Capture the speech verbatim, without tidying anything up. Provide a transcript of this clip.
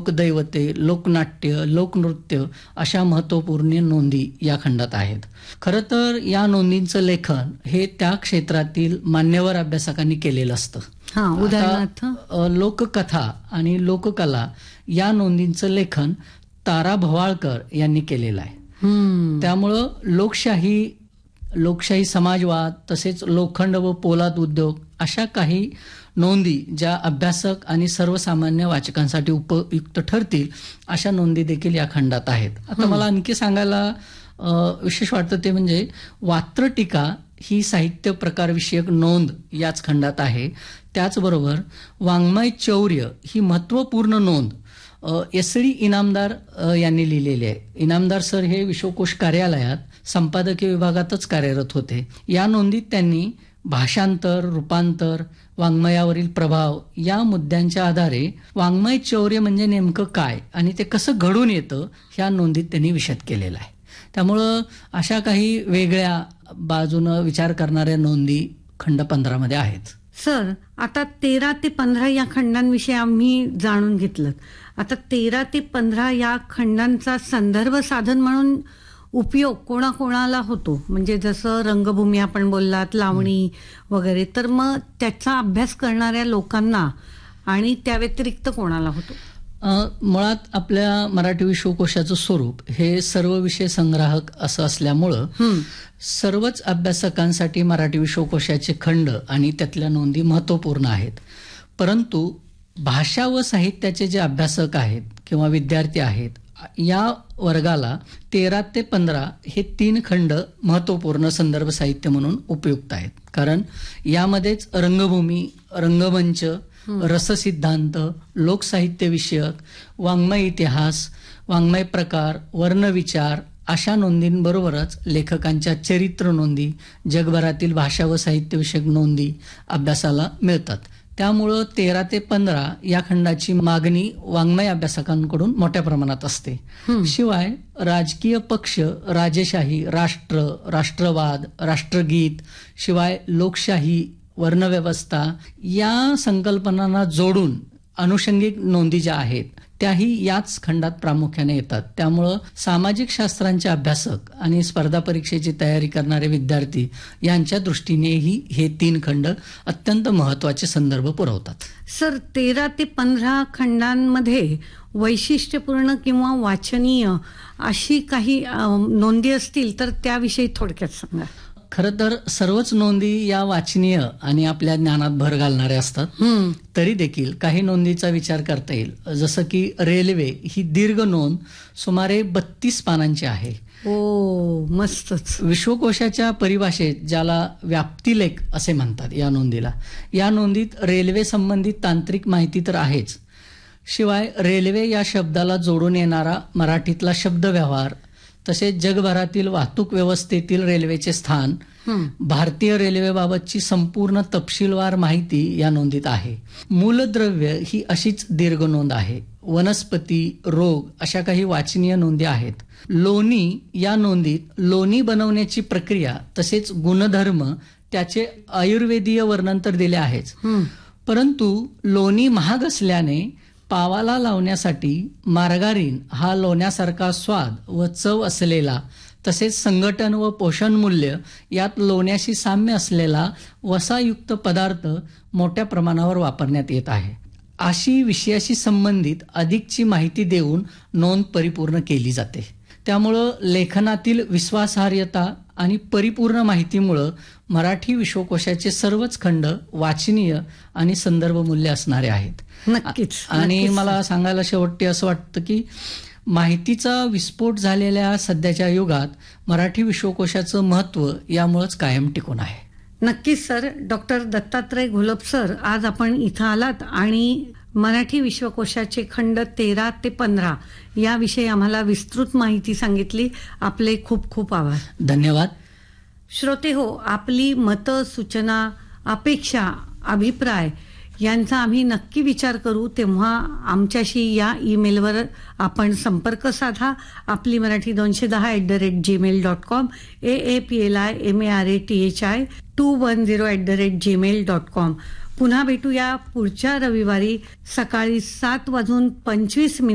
लोकदैवते, लोकनाट्य, लोकनृत्य अशा महत्त्वपूर्ण नोंदी या खंडात आहेत. खरं तर या नोंदींचं लेखन हे त्या क्षेत्रातील मान्यवर अभ्यासकांनी केलेलं असतं. हा, उदाहरणार्थ आता, लोककथा आणि लोककला या नोंदींचं लेखन तारा भवाळकर यांनी केलेलं आहे. त्यामुळं लोकशाही लोकशाही समाजवाद तसेच लोखंड व पोलाद उद्योग अशा काही नोंदी ज्या अभ्यासक आणि सर्वसामान्य वाचकांसाठी उपयुक्त ठरतील अशा नोंदी देखील या खंडात आहेत. आता मला आणखी सांगायला विशेष वाटतं ते म्हणजे वात्रटिका ही साहित्य प्रकारविषयक नोंद याच खंडात आहे. त्याचबरोबर वाङ्मय चौर्य ही महत्त्वपूर्ण नोंद एस डी इनामदार यांनी लिहिलेली आहे. इनामदार सर हे विश्वकोश कार्यालयात संपादकीय विभागातच कार्यरत होते. या नोंदीत त्यांनी भाषांतर, रूपांतर, वाङ्मयावरील प्रभाव या मुद्द्यांच्या आधारे वाङ्मय चौर्य म्हणजे नेमकं काय आणि ते कसं घडून येतं ह्या नोंदीत त्यांनी विशद केलेला आहे. त्यामुळं अशा काही वेगळ्या बाजूनं विचार करणाऱ्या नोंदी खंड पंधरा मध्ये आहेत. सर, आता तेरा ते पंधरा या खंडांविषयी आम्ही जाणून घेतलं. आता तेरा ते पंधरा या खंडांचा संदर्भ साधन म्हणून उपयोग कोणाकोणाला होतो? म्हणजे जसं रंगभूमी आपण बोललात, लावणी वगैरे, तर मग त्याचा अभ्यास करणाऱ्या लोकांना आणि त्या व्यतिरिक्त कोणाला होतो? मुळात आपल्या मराठी विश्वकोशाचं स्वरूप हे सर्व विषय संग्राहक असं असल्यामुळं सर्वच अभ्यासकांसाठी मराठी विश्वकोशाचे खंड आणि त्यातल्या नोंदी महत्त्वपूर्ण आहेत. परंतु भाषा व साहित्याचे जे अभ्यासक आहेत किंवा विद्यार्थी आहेत या वर्गाला तेरा ते पंधरा हे तीन खंड महत्त्वपूर्ण संदर्भ साहित्य म्हणून उपयुक्त आहेत. कारण यामध्येच रंगभूमी, रंगमंच, रससिद्धांत, लोकसाहित्य विषयक, वाङ्मय इतिहास, वाङ्मय प्रकार, वर्णविचार अशा नोंदींबरोबरच लेखकांच्या चरित्र नोंदी, जगभरातील भाषा व साहित्य विषयक नोंदी अभ्यासाला मिळतात. त्यामुळं तेरा ते पंधरा या खंडाची मागणी वाङ्मय अभ्यासकांकडून मोठ्या प्रमाणात असते. शिवाय राजकीय पक्ष, राजेशाही, राष्ट्र, राष्ट्रवाद, राष्ट्रगीत, शिवाय लोकशाही, वर्णव्यवस्था या संकल्पनांना जोडून अनुषंगिक नोंदी ज्या आहेत त्याही याच खंडात प्रामुख्याने येतात. त्यामुळं सामाजिक शास्त्रांचे अभ्यासक आणि स्पर्धा परीक्षेची तयारी करणारे विद्यार्थी यांच्या दृष्टीनेही हे तीन खंड अत्यंत महत्त्वाचे संदर्भ पुरवतात. सर, तेरा ते पंधरा खंडांमध्ये वैशिष्ट्यपूर्ण किंवा वाचनीय अशी काही नोंदी असतील तर त्याविषयी थोडक्यात सांगा. खरं तर सर्वच नोंदी या वाचनीय आणि आपल्या ज्ञानात भर घालणाऱ्या असतात. तरी देखील काही नोंदीचा विचार करता येईल. जसं की रेल्वे ही दीर्घ नोंद सुमारे बत्तीस पानांची आहे. ओ, मस्तच. विश्वकोशाच्या परिभाषेत ज्याला व्याप्तिलेख असे म्हणतात या नोंदीला. या नोंदीत रेल्वे संबंधित तांत्रिक माहिती तर आहेच, शिवाय रेल्वे या शब्दाला जोडून येणारा मराठीतला शब्दव्यवहार, तसेच जगभरातील वाहतूक व्यवस्थेतील रेल्वेचे स्थान, भारतीय रेल्वेबाबतची संपूर्ण तपशीलवार माहिती या नोंदीत आहे. मूलद्रव्य ही अशीच दीर्घ नोंद आहे. वनस्पती, रोग अशा काही वाचनीय नोंदी आहेत. लोणी या नोंदीत लोणी बनवण्याची प्रक्रिया तसेच गुणधर्म त्याचे आयुर्वेदीय वर्णन तर दिले आहेच, परंतु लोणी महाग असल्याने पावाला लावण्यासाठी मार्गारीन हा लोण्यासारखा स्वाद व चव असलेला तसेच संघटन व पोषण मूल्य यात लोण्याशी साम्य असलेला वसायुक्त पदार्थ मोठ्या प्रमाणावर वापरण्यात येत आहे. अशी विषयाशी संबंधित अधिकची माहिती देऊन नोंद परिपूर्ण केली जाते. त्यामुळं लेखनातील विश्वासार्हता आणि परिपूर्ण माहितीमुळं मराठी विश्वकोशाचे सर्वच खंड वाचनीय आणि संदर्भ मूल्य असणारे आहेत. नक्कीच. आणि मला सांगायला शेवटी असं वाटतं की माहितीचा विस्फोट झालेल्या सध्याच्या युगात मराठी विश्वकोशाचं महत्त्व यामुळेच कायम टिकून आहे. नक्कीच sir. Doctor Dattatray Gholap sir, आज आपण इथं आलात आणि मराठी विश्वकोशाचे खंड तेरा ते पंधरा याविषयी आम्हाला विस्तृत माहिती सांगितली. आपले खूप खूप आभार. धन्यवाद. श्रोते हो, आपली मतं, सूचना, अपेक्षा, अभिप्राय यांचा आम्ही नक्की विचार करू. तेव्हा आमच्याशी या ईमेलवर आपण संपर्क साधा. आपली मराठी दोनशे दहा at the rate Gmail dot com, A A P L I M A R A T H I to one zero at the rate Gmail dot com. पुन्हा भेटूया पुढच्या रविवारी सकाळी सात वाजून पंचवीस मिनिट